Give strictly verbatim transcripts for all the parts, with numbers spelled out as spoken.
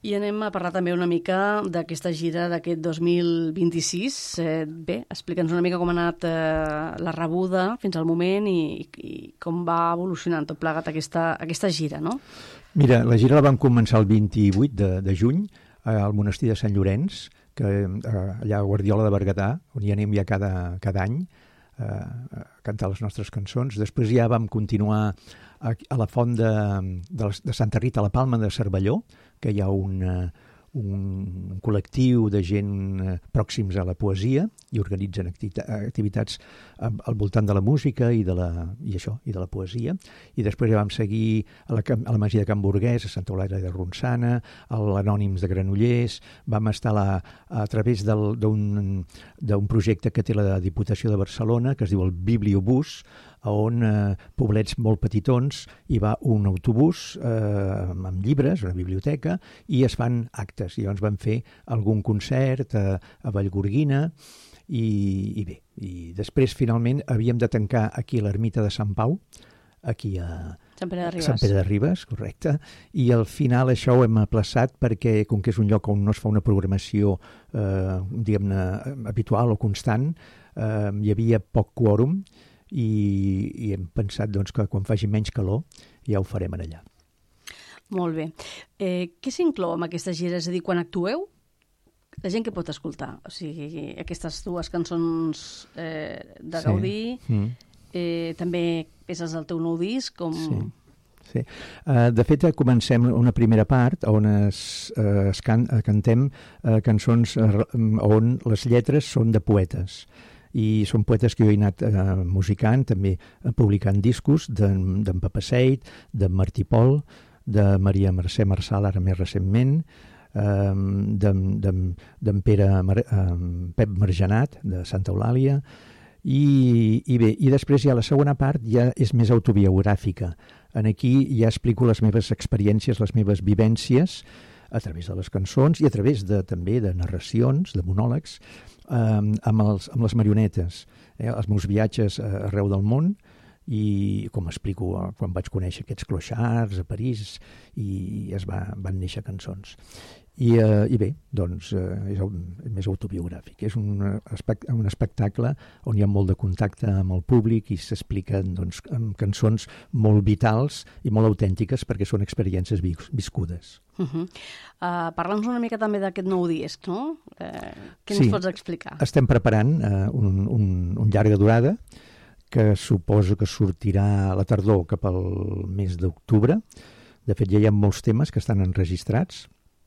I anem a parlar també una mica d'aquesta gira d'aquest dos mil vint-i-sis. Eh, bé, explica'ns una mica com ha anat eh, la rebuda fins al moment i, i com va evolucionant tot plegat aquesta, aquesta gira, no? Mira, la gira la vam començar el vint-i-vuit de, de juny al monestir de Sant Llorenç, que eh, allà a Guardiola de Berguedà, on hi anem ja cada, cada any eh, a cantar les nostres cançons. Després ja vam continuar a, a la font de, de, de Santa Rita a la Palma de Cervelló, que hi ha un, un col·lectiu de gent pròxims a la poesia i organitzen activitats al voltant de la música i de la, i això, i de la poesia. I després ja vam seguir a la, a la Masia de Can Burguès, a Santa Eulàlia de Ronçana, a l'Anònims de Granollers. Vam estar la, a través d'un projecte que té la Diputació de Barcelona, que es diu el Bibliobús, on eh, poblets molt petitons hi va un autobús eh, amb llibres, una biblioteca, i es fan actes. I llavors vam fer algun concert a, a Vallgorguina i, i bé. I després, finalment, havíem de tancar aquí a l'ermita de Sant Pau, aquí a Sant Pere de Ribes. Sant Pere de Ribes, correcte. I al final això ho hem aplaçat perquè, com que és un lloc on no es fa una programació eh, diguem-ne habitual o constant, eh, hi havia poc quòrum, I, i hem pensat doncs, que quan faci menys calor ja ho farem allà. Molt bé. Eh, què s'inclou amb aquesta gira? És a dir, quan actueu, la gent que pot escoltar? O sigui, aquestes dues cançons eh, de sí. Gaudí, mm. eh, també peces del teu nou disc, com... Sí. Sí. Uh, de fet, comencem una primera part on es, uh, es can, uh, cantem uh, cançons uh, on les lletres són de poetes. I són poetes que jo he anat eh, musicant, també publicant discos d'en Papaseit, d'en Martí Pol, de Maria Mercè Marçal, ara més recentment, eh, d'en Pere Mar eh, Pep Margenat, de Santa Eulàlia, i, i bé, i després ja la segona part ja és més autobiogràfica. En aquí ja explico les meves experiències, les meves vivències, a través de les cançons i a través de, també de narracions, de monòlegs, eh, amb, els, amb les marionetes, eh, els meus viatges arreu del món i com explico quan vaig conèixer aquests clochards a París i es va, van néixer cançons. I, eh, i bé, doncs eh, és, és més autobiogràfic. És un, espect un espectacle on hi ha molt de contacte amb el públic i s'expliquen doncs, amb cançons molt vitals i molt autèntiques perquè són experiències vis viscudes. Uh -huh. uh, Parla'ns una mica també d'aquest nou disc, no? Uh, què sí, ens pots explicar? Estem preparant uh, un, un, un llarga durada que suposo que sortirà a la tardor cap al mes d'octubre. De fet, ja hi ha molts temes que estan enregistrats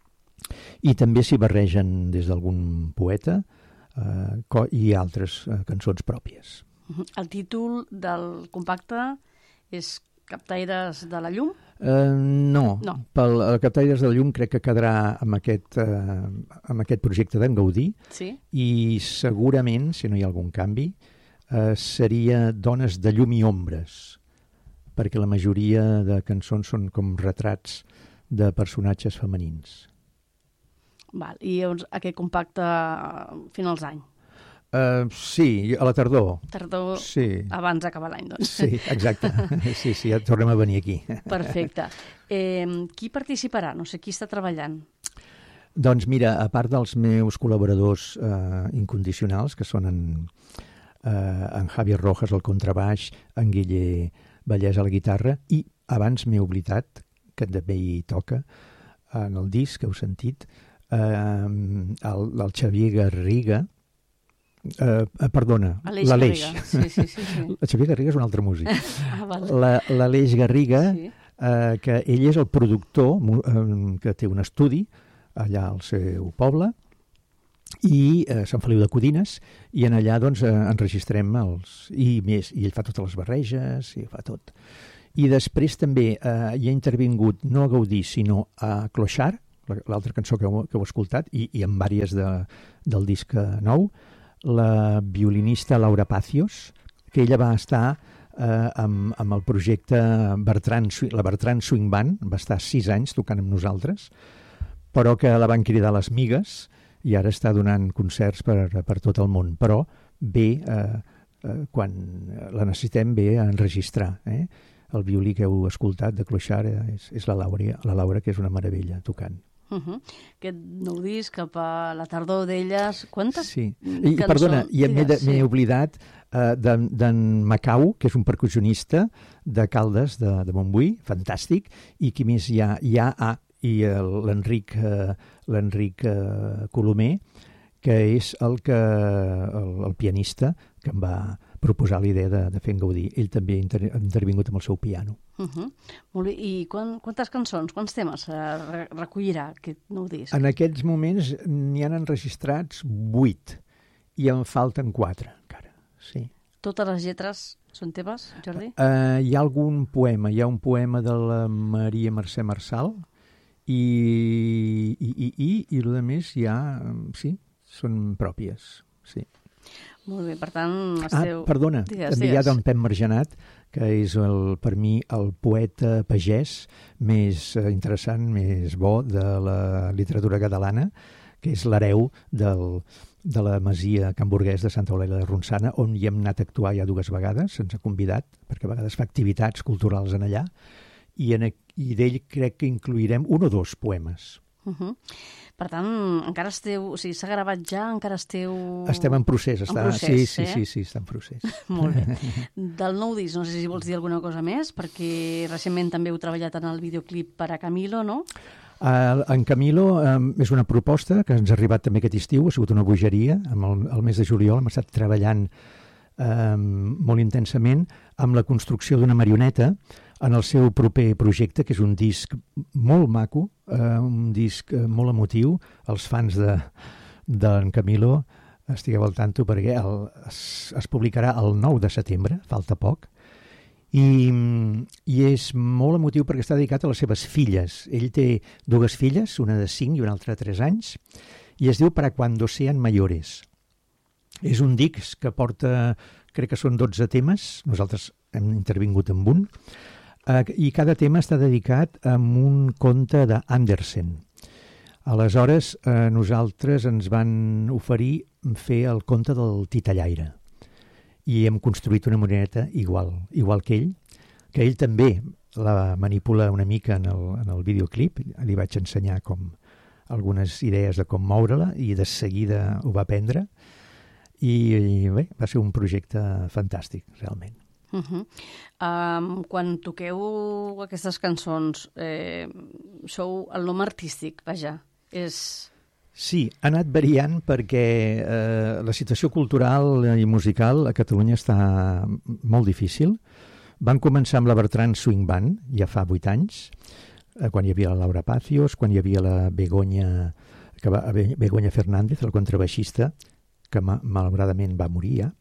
i també s'hi barregen des d'algun poeta eh, i altres eh, cançons pròpies. El títol del compacte és Captaires de la llum? Uh, no, no. Pel Captaires de la llum crec que quedarà amb aquest, uh, amb aquest projecte d'en Gaudí, sí? I segurament, si no hi ha algun canvi, uh, seria Dones de llum i ombres, perquè la majoria de cançons són com retrats de personatges femenins. Val. I llavors aquest compacte finals d'any? Uh, sí, a la tardor. Tardor, sí. Abans d'acabar l'any, doncs. Sí, exacte. Sí, sí, ja tornem a venir aquí. Perfecte. Eh, qui participarà? No sé, qui està treballant? Doncs mira, a part dels meus col·laboradors eh, incondicionals, que són en, eh, en Javier Rojas al contrabaix, en Guille Vallès a la guitarra, i abans m'he oblidat, que també hi toca, en el disc que heu sentit, eh, el, el Xavier Garriga, Uh, uh, perdona, l'Aleix. Sí, sí, sí, sí. El Xavier Garriga és un altre músic. Ah, vale. L'Aleix Garriga, sí. uh, que ell és el productor uh, que té un estudi allà al seu poble i uh, Sant Feliu de Codines, i en allà doncs uh, enregistrem els... i més, i ell fa totes les barreges i fa tot. I després també uh, hi ha intervingut no a Gaudí sinó a Clochard, l'altra cançó que heu, que heu escoltat, i, i en vàries de, del disc nou, la violinista Laura Pacios, que ella va estar eh, amb, amb el projecte Bertran, la Bertran Swing Band, va estar sis anys tocant amb nosaltres, però que la van cridar les migues i ara està donant concerts per, per tot el món, però bé, eh, eh, quan la necessitem, bé a enregistrar. Eh? El violí que heu escoltat de Clochard és, és la, Laura, la Laura, que és una meravella tocant. Uh-huh. Aquest nou disc, cap a la tardor d'elles... Quantes sí. cançons? I, perdona, i m'he sí. oblidat uh, d'en de, Macau, que és un percussionista de Caldes, de, de Montbui, fantàstic, i qui més hi ha? Hi ha ah, i l'Enric uh, l'Enric uh, Colomer, que és el, que, el, el pianista que em va proposar la idea de, de fer en Gaudí. Ell també ha inter, intervingut amb el seu piano. Uh-huh. Molt bé. I quan, quantes cançons, quants temes uh, recollirà aquest nou disc? En aquests moments n'hi han enregistrats vuit i en falten quatre encara. Sí. Totes les lletres són teves, Jordi? Uh, hi ha algun poema. Hi ha un poema de la Maria Mercè Marçal i, i, i, i, i el que més hi ha, sí, són pròpies, sí. Molt bé, per tant... Esteu... Ah, perdona, digues, també digues. hi ha d'en Pep Margenat, que és el, per mi el poeta pagès més interessant, més bo de la literatura catalana, que és l'hereu del, de la masia Can Burguès de Santa Eulàlia de Ronçana, on hi hem anat a actuar ja dues vegades, se'ns ha convidat, perquè a vegades fa activitats culturals en allà, i, en, i d'ell crec que incluirem un o dos poemes. Uh-huh. Per tant, encara esteu... O sigui, s'ha gravat ja, encara esteu... Estem en procés. Està... En procés, sí, sí, eh? sí, sí, està en procés. Molt bé. Del nou disc, no sé si vols dir alguna cosa més, perquè recentment també heu treballat en el videoclip per a Camilo, no? Uh, en Camilo um, és una proposta que ens ha arribat també aquest estiu, ha sigut una bogeria. Amb el, el mes de juliol hem estat treballant um, molt intensament amb la construcció d'una marioneta en el seu proper projecte, que és un disc molt maco, eh, un disc molt emotiu. Els fans de, d'en Camilo, estigueu al tanto, perquè el, es, es publicarà el nou de setembre, falta poc, i, i és molt emotiu perquè està dedicat a les seves filles. Ell té dues filles, una de cinc i una altra de tres anys, i es diu Para cuando sean mayores. És un disc que porta, crec que són dotze temes, nosaltres hem intervingut amb un, Uh, i cada tema està dedicat a un conte d'Andersen. Aleshores, uh, nosaltres ens van oferir fer el conte del titellaire i hem construït una marioneta igual, igual que ell, que ell també la manipula una mica en el, en el videoclip. Li vaig ensenyar com algunes idees de com moure-la i de seguida ho va aprendre i, i bé, va ser un projecte fantàstic, realment. Uh-huh. Um, quan toqueu aquestes cançons, eh, sou el nom artístic, vaja, és... Sí, ha anat variant perquè eh, la situació cultural i musical a Catalunya està molt difícil. Van començar amb la Bertran Swing Band, ja fa vuit anys, eh, quan hi havia la Laura Pacios, quan hi havia la Begoña, que va, Begoña Fernández, el contrabaixista, que ma, malauradament va morir ja.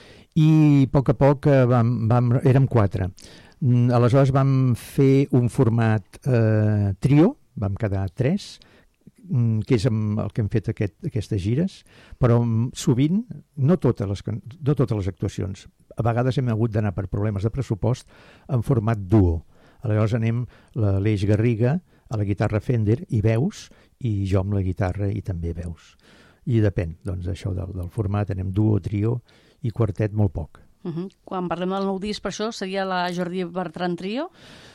I a poc a poc vam, vam, érem quatre. Aleshores vam fer un format eh, trio, vam quedar tres, que és amb el que hem fet aquest, aquestes gires, però sovint, no totes, les, no totes les actuacions, a vegades hem hagut d'anar per problemes de pressupost en format duo. Aleshores anem l'Aleix Garriga a la guitarra Fender i veus, i jo amb la guitarra i també veus. I depèn, doncs, això del, del format, anem duo, trio i quartet molt poc. Uh-huh. Quan parlem del nou disc, per això, seria la Jordi Bertran Trio?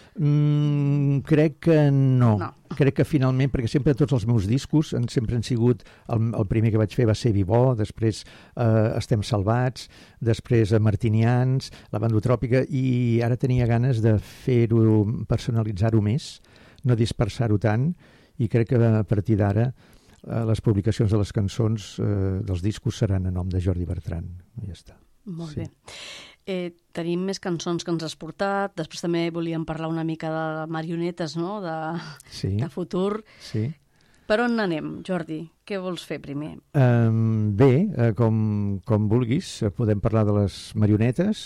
Mm, crec que no. no. Crec que finalment, perquè sempre tots els meus discos en, sempre han sigut, el, el primer que vaig fer va ser Vivó, després eh, Estem Salvats, després eh, Martinians, la Bandotròpica, i ara tenia ganes de fer-ho, personalitzar-ho més, no dispersar-ho tant, i crec que a partir d'ara les publicacions de les cançons eh, dels discos seran a nom de Jordi Bertran. Ja està. Molt sí. bé. Eh, tenim més cançons que ens has portat. Després també volíem parlar una mica de marionetes, no? De, sí. de futur. Sí. Per on anem, Jordi? Què vols fer primer? Um, bé, eh, com, com vulguis. Podem parlar de les marionetes.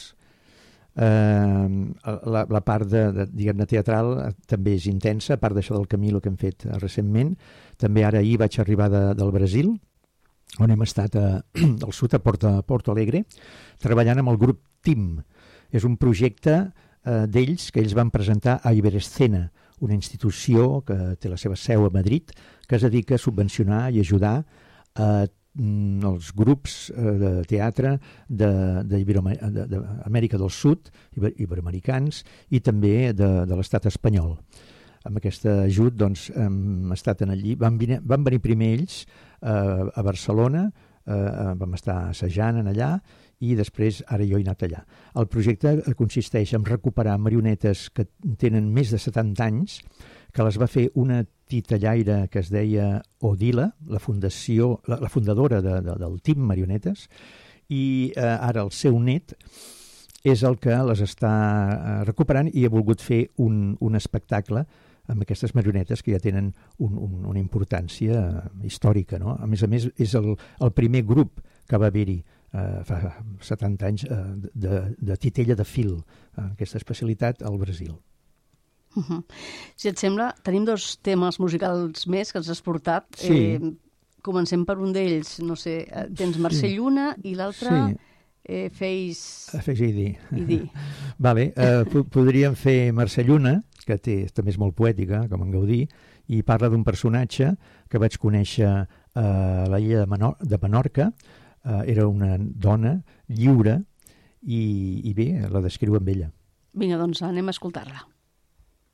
Uh, la, la part de, de, diguem-ne, teatral també és intensa, a part d'això del Camilo que hem fet uh, recentment. També ara ahir vaig arribar de, del Brasil, on hem estat a, al sud, a Porto, Porto Alegre, treballant amb el grup TIM. És un projecte uh, d'ells que ells van presentar a Iberescena, una institució que té la seva seu a Madrid, que es dedica a subvencionar i ajudar a els grups eh, de teatre d'Amèrica del Sud, iber, iberoamericans, i també de, de l'estat espanyol. amb aquest ajut doncs, hem estat en allí. Van venir, van venir primer ells eh, a Barcelona, eh, vam estar assajant en allà, i després ara jo he anat allà. El projecte consisteix en recuperar marionetes que tenen més de setanta anys, que les va fer una titellaire que es deia Odila, la, fundació, la, la fundadora de, de, del Team Marionetes, i eh, ara el seu net és el que les està eh, recuperant i ha volgut fer un, un espectacle amb aquestes marionetes que ja tenen un, un, una importància històrica, no? A més a més, és el, el primer grup que va haver-hi eh, fa setanta anys eh, de, de titella de fil, eh, aquesta especialitat al Brasil. Uh-huh. Si et sembla, tenim dos temes musicals més que ens has portat. Sí. Eh, comencem per un d'ells, no sé, tens Mercè Lluna i l'altre Sí. eh, Face... Face I D. I D. Vale, eh, podríem fer Mercè Lluna, que té, també és molt poètica, com en Gaudí, i parla d'un personatge que vaig conèixer a la illa de, Menor, de Menorca. Eh, era una dona lliure i, i bé, la descriu amb ella. Vinga, doncs anem a escoltar-la.